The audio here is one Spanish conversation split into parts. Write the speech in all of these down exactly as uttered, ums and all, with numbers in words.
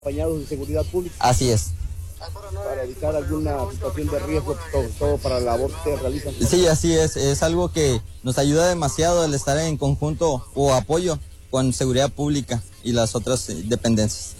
acompañados de seguridad pública. Así es. Para evitar alguna situación de riesgo, todo, todo para la labor que realizan. Sí, así es. Es algo que nos ayuda demasiado el estar en conjunto o apoyo con seguridad pública y las otras dependencias.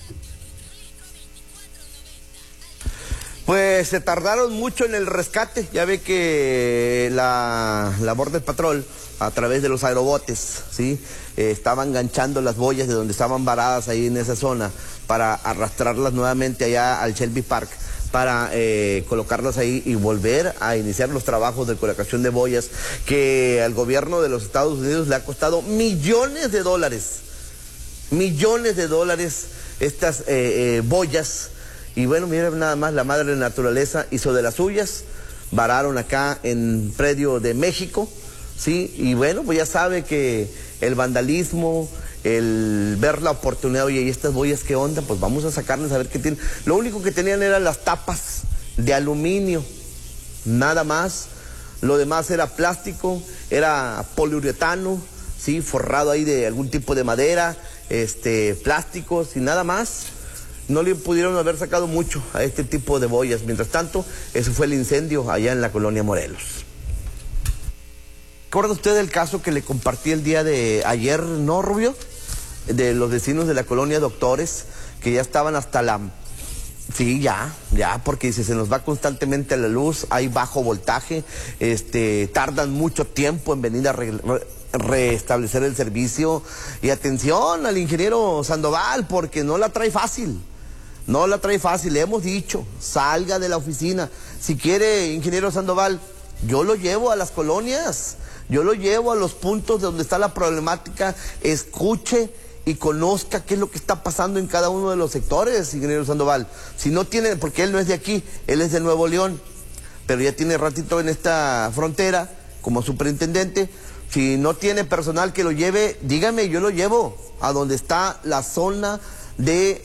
Pues se tardaron mucho en el rescate. Ya ve que la labor del patrón a través de los aerobotes, ¿sí? Eh, estaba enganchando las boyas de donde estaban varadas ahí en esa zona para arrastrarlas nuevamente allá al Shelby Park, para eh, colocarlas ahí y volver a iniciar los trabajos de colocación de boyas que al gobierno de los Estados Unidos le ha costado millones de dólares, millones de dólares estas eh, eh, boyas. Y bueno, miren nada más, la madre naturaleza hizo de las suyas, vararon acá en predio de México, ¿sí? Y bueno, pues ya sabe que el vandalismo, el ver la oportunidad, oye, ¿y estas boyas qué onda? Pues vamos a sacarles a ver qué tienen. Lo único que tenían eran las tapas de aluminio, nada más. Lo demás era plástico, era poliuretano, ¿sí? Forrado ahí de algún tipo de madera, este, plásticos y nada más. No le pudieron haber sacado mucho a este tipo de boyas. Mientras tanto, eso fue el incendio allá en la colonia Morelos. ¿Recuerda usted el caso que le compartí el día de ayer, no, Rubio? De los vecinos de la colonia Doctores, que ya estaban hasta la... Sí, ya, ya, porque dice, se nos va constantemente la luz, hay bajo voltaje, este, tardan mucho tiempo en venir a re, re, restablecer el servicio. Y atención al ingeniero Sandoval, porque no la trae fácil. No la trae fácil, le hemos dicho, salga de la oficina. Si quiere, ingeniero Sandoval, yo lo llevo a las colonias, yo lo llevo a los puntos donde está la problemática, escuche y conozca qué es lo que está pasando en cada uno de los sectores, ingeniero Sandoval. Si no tiene, porque él no es de aquí, él es de Nuevo León, pero ya tiene ratito en esta frontera como superintendente. Si no tiene personal que lo lleve, dígame, yo lo llevo a donde está la zona de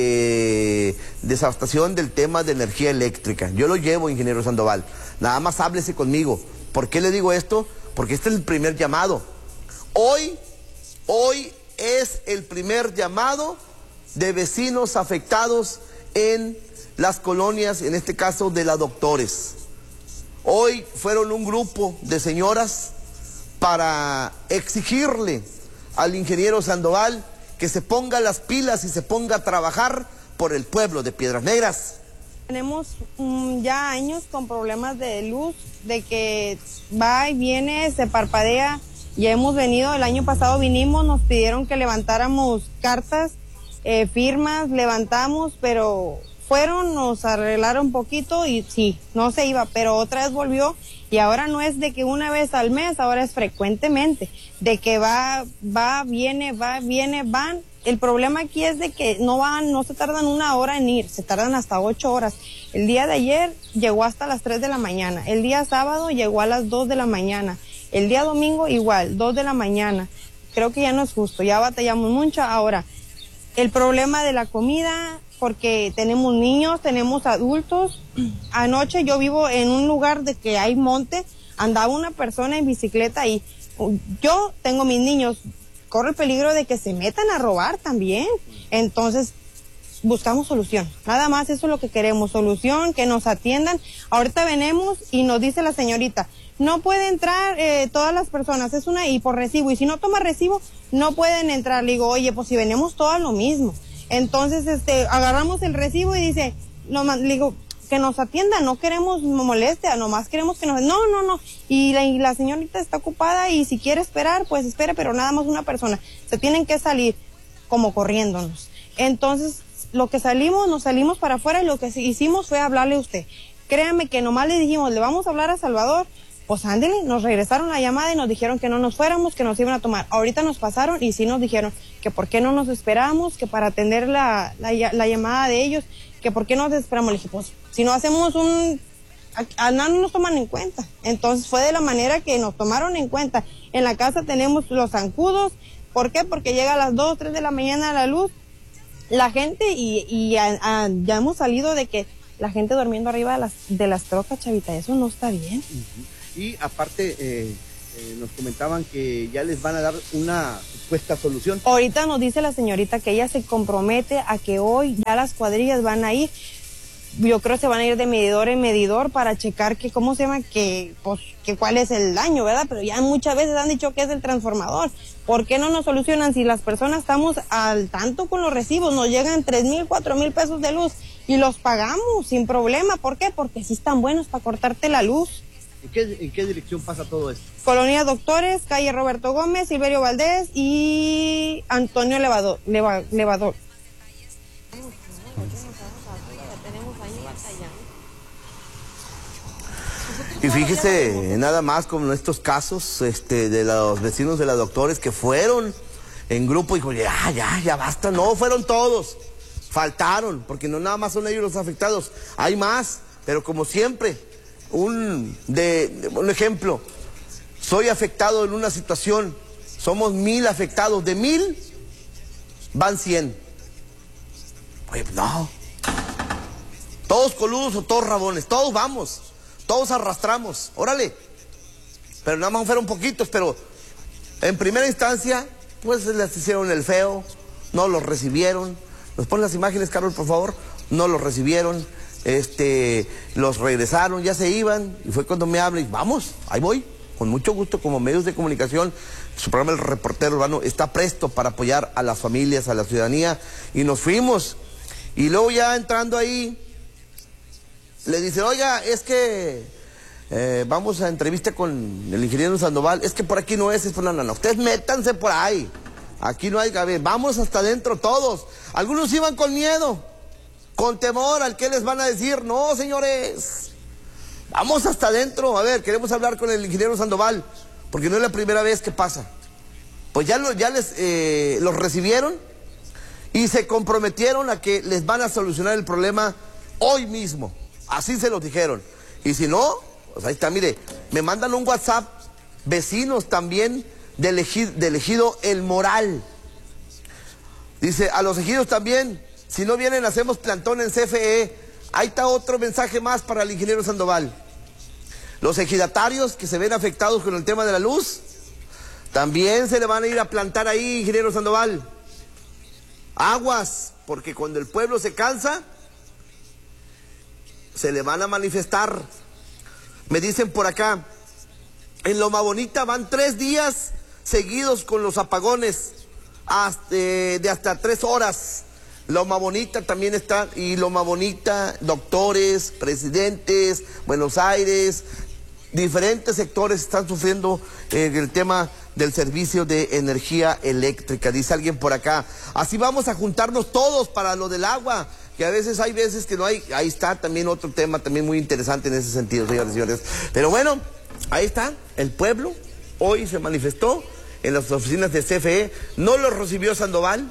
eh, desabastación del tema de energía eléctrica. Yo lo llevo, ingeniero Sandoval. Nada más háblese conmigo. ¿Por qué le digo esto? Porque este es el primer llamado. Hoy, hoy es el primer llamado de vecinos afectados en las colonias, en este caso de la Doctores. Hoy fueron un grupo de señoras para exigirle al ingeniero Sandoval que se ponga las pilas y se ponga a trabajar por el pueblo de Piedras Negras. Tenemos um, ya años con problemas de luz, de que va y viene, se parpadea. Ya hemos venido, el año pasado vinimos, nos pidieron que levantáramos cartas, eh, firmas, levantamos, pero fueron, nos arreglaron un poquito y sí, no se iba, pero otra vez volvió. Y ahora no es de que una vez al mes, ahora es frecuentemente, de que va, va, viene, va, viene, van. El problema aquí es de que no van, no se tardan una hora en ir, se tardan hasta ocho horas. El día de ayer llegó hasta las tres de la mañana, el día sábado llegó a las dos de la mañana, el día domingo igual, dos de la mañana. Creo que ya no es justo, ya batallamos mucho. Ahora, el problema de la comida, porque tenemos niños, tenemos adultos. Anoche yo vivo en un lugar de que hay monte, andaba una persona en bicicleta y yo tengo mis niños, corre el peligro de que se metan a robar también. Entonces, buscamos solución. Nada más eso es lo que queremos, solución, que nos atiendan. Ahorita venimos y nos dice la señorita, no puede entrar eh, todas las personas, es una y por recibo, y si no toma recibo, no pueden entrar. Le digo, oye, pues si venimos todas lo mismo. Entonces, este, agarramos el recibo y dice, no, le digo, que nos atienda, no queremos molestia, nomás queremos que nos... No, no, no, y la, y la señorita está ocupada y si quiere esperar, pues espere, pero nada más una persona. Se tienen que salir como corriéndonos. Entonces, lo que salimos, nos salimos para afuera y lo que hicimos fue hablarle a usted. Créame que nomás le dijimos, le vamos a hablar a Salvador, pues ándele, nos regresaron la llamada y nos dijeron que no nos fuéramos, que nos iban a tomar. Ahorita nos pasaron y sí nos dijeron que por qué no nos esperamos, que para atender la, la, la llamada de ellos, que por qué nos esperamos. Le dije, pues, si no hacemos un... A, a nada no nos toman en cuenta. Entonces fue de la manera que nos tomaron en cuenta. En la casa tenemos los zancudos. ¿Por qué? Porque llega a las dos, tres de la mañana la luz. La gente, y, y a, a, ya hemos salido de que la gente durmiendo arriba de las, de las trocas, chavita, eso no está bien. Uh-huh. Y aparte, eh, Eh, nos comentaban que ya les van a dar una supuesta solución. Ahorita nos dice la señorita que ella se compromete a que hoy ya las cuadrillas van a ir. Yo creo que se van a ir de medidor en medidor para checar que, ¿cómo se llama? Que, pues, que cuál es el daño, ¿verdad? Pero ya muchas veces han dicho que es el transformador. ¿Por qué no nos solucionan si las personas estamos al tanto con los recibos? Nos llegan tres mil, cuatro mil pesos de luz y los pagamos sin problema. ¿Por qué? Porque sí están buenos para cortarte la luz. ¿En qué, en qué dirección pasa todo esto? Colonia Doctores, calle Roberto Gómez, Silverio Valdés y Antonio Levador. Leva, Levador. Y fíjese nada más como estos casos este, de los vecinos de la Doctores que fueron en grupo y dijo, ya, ya, ya basta. No, fueron todos. Faltaron, porque no nada más son ellos los afectados. Hay más, pero como siempre, un, de, de, un ejemplo. Soy afectado en una situación, somos mil afectados. De mil, van cien. Oye, no. Todos coludos o todos rabones, todos vamos. Todos arrastramos, órale. Pero nada más fueron poquitos, pero en primera instancia, pues les hicieron el feo, no los recibieron. ¿Nos ponen las imágenes, Carol, por favor? No los recibieron, este, los regresaron, ya se iban, y fue cuando me habla y vamos, ahí voy, con mucho gusto, como medios de comunicación. Su programa El Reportero Urbano está presto para apoyar a las familias, a la ciudadanía, y nos fuimos. Y luego ya entrando ahí, le dice, oiga, es que eh, vamos a entrevista con el ingeniero Sandoval, es que por aquí no es, es por la nana. Ustedes métanse por ahí, aquí no hay, a ver, vamos hasta adentro todos. Algunos iban con miedo, con temor al que les van a decir. No, señores, vamos hasta adentro, a ver, queremos hablar con el ingeniero Sandoval, porque no es la primera vez que pasa. Pues ya, lo, ya les eh, los recibieron y se comprometieron a que les van a solucionar el problema hoy mismo. Así se los dijeron. Y si no, pues ahí está, mire, me mandan un WhatsApp, vecinos también del ejido, del ejido El Moral. Dice, a los ejidos también, si no vienen hacemos plantón en C F E. Ahí está otro mensaje más para el ingeniero Sandoval. Los ejidatarios que se ven afectados con el tema de la luz, también se le van a ir a plantar ahí, ingeniero Sandoval. Aguas, porque cuando el pueblo se cansa, se le van a manifestar. Me dicen por acá, en Loma Bonita van tres días seguidos con los apagones, hasta, de hasta tres horas. Loma Bonita también está, y Loma Bonita, Doctores, Presidentes, Buenos Aires, diferentes sectores están sufriendo eh, el tema del servicio de energía eléctrica. Dice alguien por acá, así vamos a juntarnos todos para lo del agua, que a veces hay veces que no hay. Ahí está también otro tema también muy interesante en ese sentido, señores y señores. Pero bueno, ahí está, el pueblo hoy se manifestó en las oficinas de C F E, no los recibió Sandoval,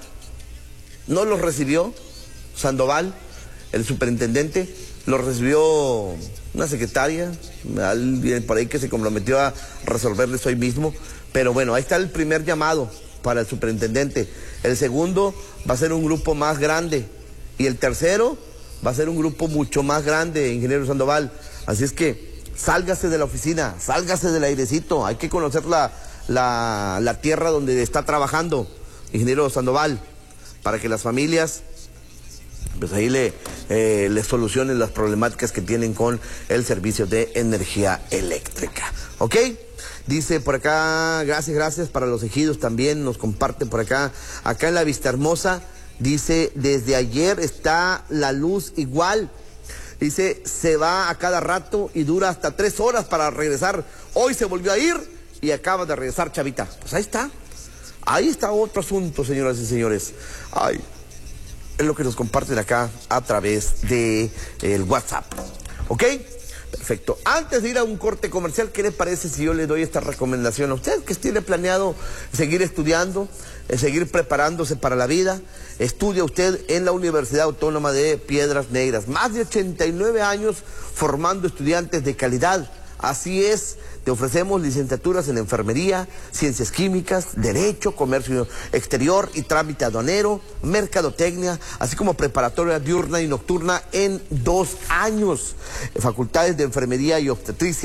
no los recibió Sandoval, el superintendente, los recibió una secretaria, alguien por ahí que se comprometió a resolverles hoy mismo. Pero bueno, ahí está el primer llamado para el superintendente. El segundo va a ser un grupo más grande. Y el tercero va a ser un grupo mucho más grande, ingeniero Sandoval. Así es que sálgase de la oficina, sálgase del airecito. Hay que conocer la, la, la tierra donde está trabajando, ingeniero Sandoval, para que las familias, pues ahí le, eh, le solucionen las problemáticas que tienen con el servicio de energía eléctrica. ¿Ok? Dice por acá, gracias, gracias para los ejidos también, nos comparten por acá. Acá en la Vista Hermosa, dice, desde ayer está la luz igual. Dice, se va a cada rato y dura hasta tres horas para regresar. Hoy se volvió a ir y acaba de regresar, Chavita. Pues ahí está. Ahí está otro asunto, señoras y señores. Ay, es lo que nos comparten acá a través de el WhatsApp. ¿Ok? Perfecto. Antes de ir a un corte comercial, ¿qué le parece si yo le doy esta recomendación a usted que tiene planeado seguir estudiando, eh, seguir preparándose para la vida? Estudia usted en la Universidad Autónoma de Piedras Negras. Más de ochenta y nueve años formando estudiantes de calidad. Así es, te ofrecemos licenciaturas en enfermería, ciencias químicas, derecho, comercio exterior y trámite aduanero, mercadotecnia, así como preparatoria diurna y nocturna en dos años. Facultades de enfermería y obstetricia,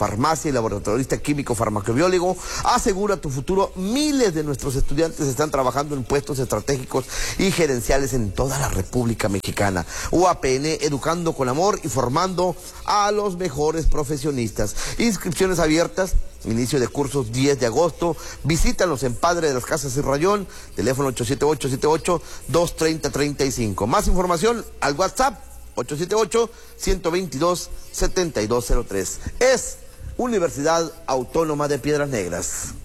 farmacia y laboratorista químico farmacobiólogo. Asegura tu futuro. Miles de nuestros estudiantes están trabajando en puestos estratégicos y gerenciales en toda la República Mexicana. U A P N, educando con amor y formando a los mejores profesionistas. Inscripciones abiertas. Inicio de cursos diez de agosto. Visítanos en Padre de las Casas y Rayón. Teléfono ocho siete ocho, siete ocho, dos tres cero, tres cinco. Más información al WhatsApp ocho siete ocho, uno dos dos, siete dos cero tres. Es Universidad Autónoma de Piedras Negras.